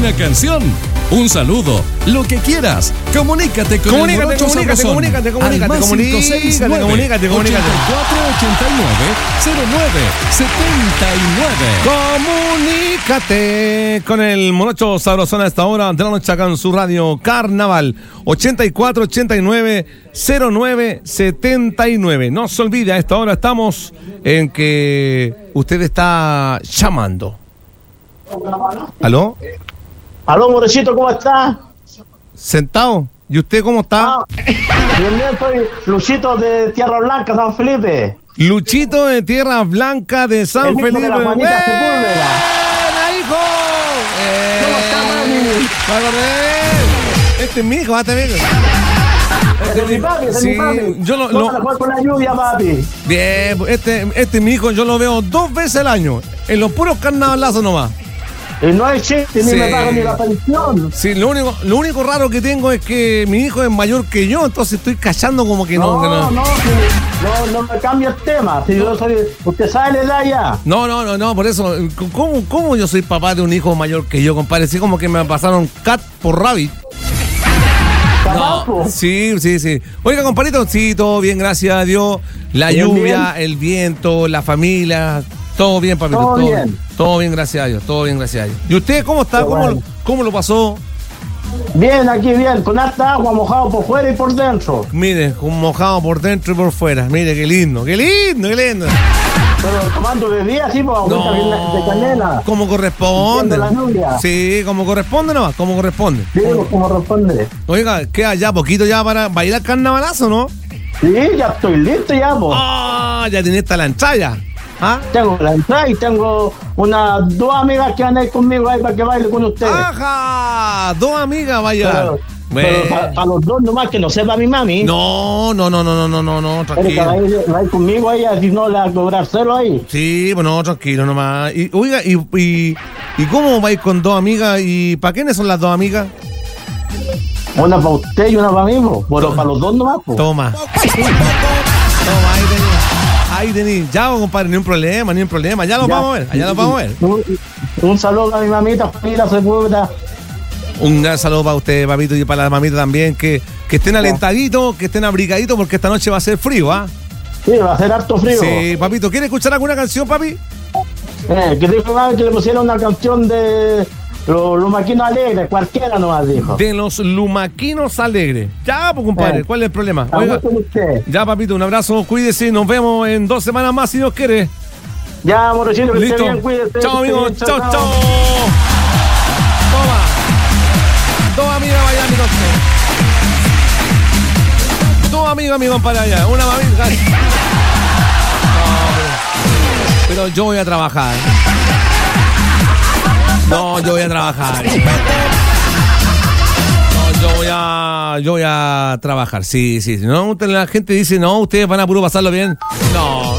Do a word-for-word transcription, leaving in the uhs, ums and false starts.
una canción, un saludo, lo que quieras. Comunícate con comunícate, el Morocho comunícate, Sabrosón. comunícate, comunícate, Al más comunícate, cinco seis nueve, comunícate, comunícate. ochenta y cuatro ochenta y nueve, cero nueve setenta y nueve. Comunícate con el Morocho Sabrosón a esta hora de la noche acá en su radio Carnaval. ochenta y cuatro ochenta y nueve, cero nueve setenta y nueve. No se olvide, a esta hora estamos en que usted está llamando. ¿Aló? Aló, Morochito, ¿cómo estás? ¿Sentado? ¿Y usted cómo está? Ah, bien, bien, soy Luchito de Tierra Blanca, San Felipe. Luchito de Tierra Blanca de San El hijo Felipe. de la Juanita ¡Buena, Sepúlveda. hijo! Eh, ¿Cómo está, mami? me acordé. Este es mi hijo, este es mi hijo. Ese es mi papi, ese es Sí, mi papi. yo lo- ¿Cómo lo- te fue con la lluvia, papi? Bien, este, este es mi hijo, yo lo veo dos veces al año. En los puros carnavalazos nomás. Y no hay chiste, ni Sí. me pagan ni la pensión. Sí, lo único, lo único raro que tengo es que mi hijo es mayor que yo, entonces estoy cachando como que no. No, que no, no. sí, no, no me cambia el tema. Si yo soy, usted sabe la edad ya. No, no, no, no, por eso, ¿cómo, cómo yo soy papá de un hijo mayor que yo, compadre? Así como que me pasaron cat por rabbit. Tabaco. Sí, sí, sí. Oiga, compadrito, sí, todo bien, gracias a Dios. La Bien, lluvia, el viento, la familia, todo bien, papito. Todo bien. Todo bien, gracias a Dios, todo bien, gracias a Dios. ¿Y usted cómo está? Qué ¿Cómo, bueno. cómo lo pasó? Bien, aquí bien, con harta agua, mojado por fuera y por dentro. Mire, un mojado por dentro y por fuera. Mire, qué lindo, qué lindo, qué lindo. Pero tomando bebida así, por agüita de canela. Como corresponde. Sintiendo la lluvia. Sí, como corresponde nomás, como corresponde. Sí, como responde. Oiga, queda ya poquito ya para bailar carnavalazo, ¿no? Sí, ya estoy listo ya, po. Ah, ya tiene esta la entrada. ¿Ah? Tengo la entrada y tengo unas dos amigas que van a ir conmigo ahí para que baile con ustedes. ¡Ajá! Dos amigas, vaya. Pero, Bueno. pero para los dos nomás, que no sepa mi mami. No, no, no, no, no, no, no, Pero que va a tranquilo. ir, va a ir conmigo ahí, así no le va a cobrar cero ahí. Sí, bueno, tranquilo nomás. Y, oiga, y, y, ¿y cómo va a ir con dos amigas? ¿Y para quiénes son las dos amigas? Una para usted y una para mí, po. Pero para los dos nomás, po. Toma. Toma, ahí tení. Ahí tení. Ya, compadre, ni un problema, ni un problema. Ya lo Ya. vamos a ver, allá lo vamos a ver. Un, un saludo a mi mamita, familia Sepúlveda. Un gran saludo para usted, papito, y para la mamita también. Que, que estén alentaditos, que estén abrigaditos, porque esta noche va a ser frío, ¿ah? Sí, va a ser harto frío. Sí, papito, ¿quiere escuchar alguna canción, papi? Eh, que dijo mami que le pusiera una canción de los, los maquinos alegres, cualquiera nomás dijo. De los Lumaquinos Alegres. Ya, pues, compadre, Eh. ¿cuál es el problema? A Oiga, gusto de usted. ya, papito, un abrazo, cuídese, nos vemos en dos semanas más, si Dios quiere. Ya, Morochito, que esté Listo. bien, cuídese. Chao, que esté amigo. bien, Chao, chao. Toma. Dos amigas bailando. Dos amigos, mi compadre, allá. Una mamita. No, pero, pero yo voy a trabajar. No, yo voy a trabajar. No, yo voy a, yo voy a trabajar. Sí, sí. No, usted- la gente dice, no, ustedes van a puro pasarlo bien. No,